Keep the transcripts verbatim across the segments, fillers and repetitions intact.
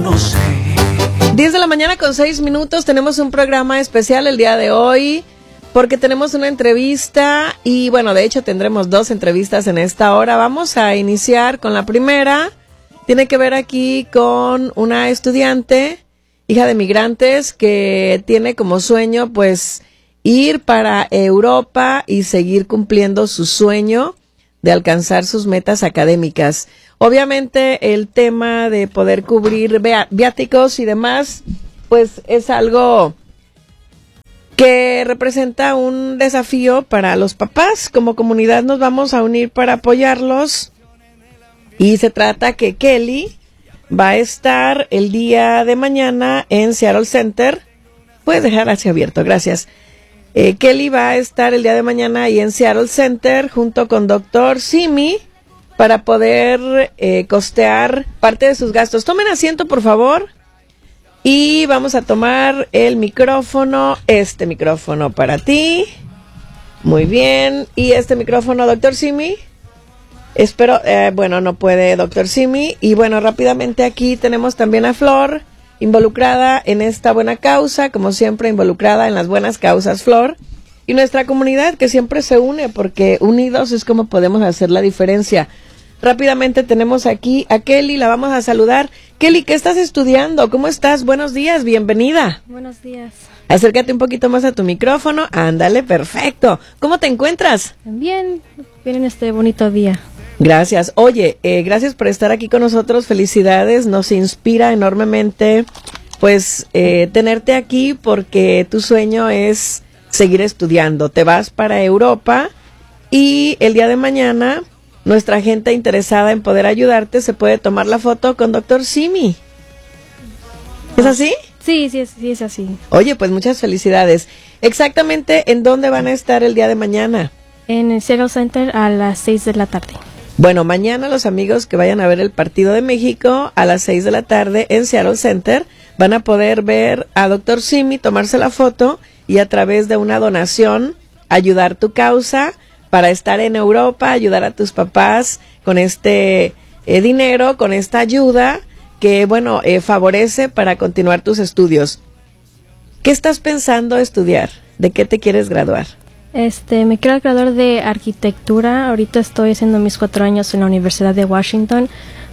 no sé. diez de la mañana con seis minutos, tenemos un programa especial el día de hoy porque tenemos una entrevista y bueno, de hecho tendremos dos entrevistas en esta hora. Vamos a iniciar con la primera, tiene que ver aquí con una estudiante, hija de migrantes, que tiene como sueño pues ir para Europa y seguir cumpliendo su sueño de alcanzar sus metas académicas. Obviamente el tema de poder cubrir viáticos y demás, pues es algo que representa un desafío para los papás. Como comunidad nos vamos a unir para apoyarlos y se trata que Kelly va a estar el día de mañana en Seattle Center. Puedes dejar así abierto, gracias. Eh, Kelly va a estar el día de mañana ahí en Seattle Center junto con doctor Simi para poder eh, costear parte de sus gastos. Tomen asiento, por favor. Y vamos a tomar el micrófono, este micrófono para ti. Muy bien. Y este micrófono, doctor Simi. Espero, eh, bueno, no puede doctor Simi. Y bueno, rápidamente aquí tenemos también a Flor, involucrada en esta buena causa, como siempre involucrada en las buenas causas, Flor. Y nuestra comunidad que siempre se une, porque unidos es como podemos hacer la diferencia. Rápidamente tenemos aquí a Kelly, la vamos a saludar. Kelly, ¿qué estás estudiando? ¿Cómo estás? Buenos días, bienvenida. Buenos días. Acércate un poquito más a tu micrófono. Ándale, perfecto. ¿Cómo te encuentras? Bien, bien en este bonito día. Gracias. Oye, eh, gracias por estar aquí con nosotros. Felicidades, nos inspira enormemente, pues, eh, tenerte aquí porque tu sueño es seguir estudiando. Te vas para Europa y el día de mañana nuestra gente interesada en poder ayudarte se puede tomar la foto con doctor Simi. ¿Es así? Sí, sí, sí, es así. Oye, pues muchas felicidades. Exactamente, ¿en dónde van a estar el día de mañana? En el Seattle Center a las seis de la tarde. Bueno, mañana los amigos que vayan a ver el partido de México a las seis de la tarde en Seattle Center van a poder ver a doctor Simi, tomarse la foto y a través de una donación ayudar tu causa para estar en Europa, ayudar a tus papás con este eh, dinero, con esta ayuda que, bueno, eh, favorece para continuar tus estudios. ¿Qué estás pensando estudiar? ¿De qué te quieres graduar? Este, me quiero graduar de arquitectura. Ahorita estoy haciendo mis cuatro años en la Universidad de Washington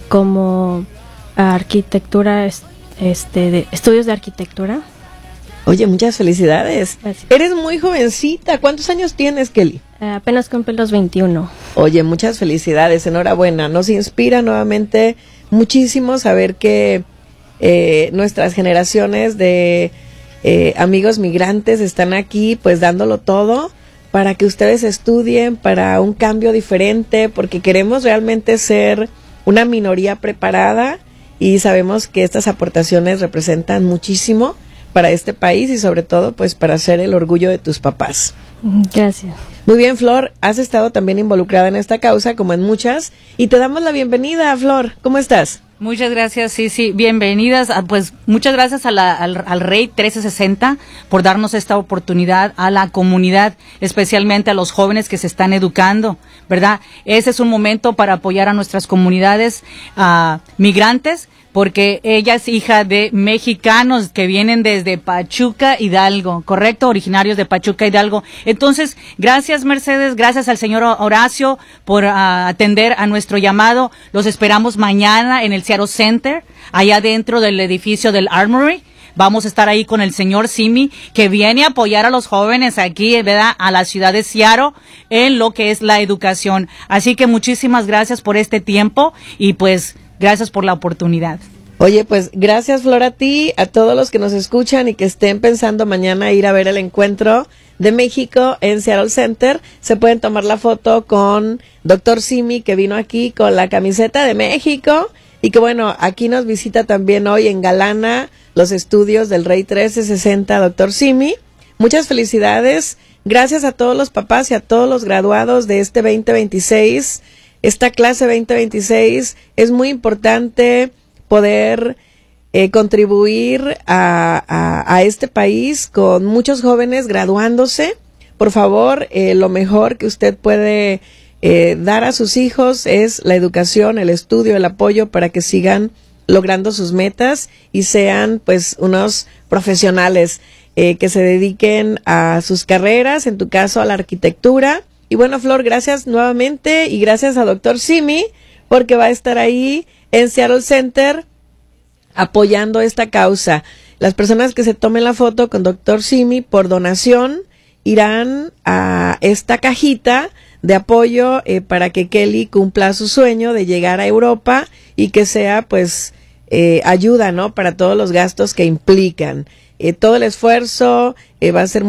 como arquitectura, este, de estudios de arquitectura. Oye, muchas felicidades. Gracias. Eres muy jovencita. ¿Cuántos años tienes, Kelly? Eh, apenas cumplí los veintiuno. Oye, muchas felicidades, enhorabuena. Nos inspira nuevamente muchísimo saber que eh, nuestras generaciones de eh, amigos migrantes están aquí pues dándolo todo para que ustedes estudien, para un cambio diferente, porque queremos realmente ser una minoría preparada y sabemos que estas aportaciones representan muchísimo para este país y sobre todo pues para ser el orgullo de tus papás. Gracias. Muy bien, Flor, has estado también involucrada en esta causa como en muchas y te damos la bienvenida, Flor. ¿Cómo estás? Muchas gracias, sí, sí, bienvenidas. A, pues muchas gracias a la, al, al Rey trece sesenta por darnos esta oportunidad, a la comunidad, especialmente a los jóvenes que se están educando, ¿verdad? Ese es un momento para apoyar a nuestras comunidades uh, migrantes, porque ella es hija de mexicanos que vienen desde Pachuca, Hidalgo, ¿correcto? Originarios de Pachuca, Hidalgo. Entonces, gracias Mercedes, gracias al señor Horacio por uh, atender a nuestro llamado. Los esperamos mañana en el Seattle Center, allá dentro del edificio del Armory. Vamos a estar ahí con el señor Simi, que viene a apoyar a los jóvenes aquí, ¿verdad?, a la ciudad de Seattle en lo que es la educación. Así que muchísimas gracias por este tiempo y pues gracias por la oportunidad. Oye, pues gracias, Flor, a ti, a todos los que nos escuchan y que estén pensando mañana ir a ver el encuentro de México en Seattle Center. Se pueden tomar la foto con doctor Simi, que vino aquí con la camiseta de México y que, bueno, aquí nos visita también hoy en Galana los estudios del Rey trece sesenta, doctor Simi. Muchas felicidades. Gracias a todos los papás y a todos los graduados de este veinte veintiséis. Esta clase veinte veintiséis es muy importante poder eh, contribuir a, a, a este país con muchos jóvenes graduándose. Por favor, eh, lo mejor que usted puede eh, dar a sus hijos es la educación, el estudio, el apoyo para que sigan logrando sus metas y sean pues unos profesionales eh, que se dediquen a sus carreras, en tu caso a la arquitectura. Y bueno, Flor, gracias nuevamente y gracias a doctor Simi porque va a estar ahí en Seattle Center apoyando esta causa. Las personas que se tomen la foto con doctor Simi por donación irán a esta cajita de apoyo eh, para que Kelly cumpla su sueño de llegar a Europa y que sea pues eh, ayuda, ¿no? Para todos los gastos que implican. Eh, todo el esfuerzo eh, va a ser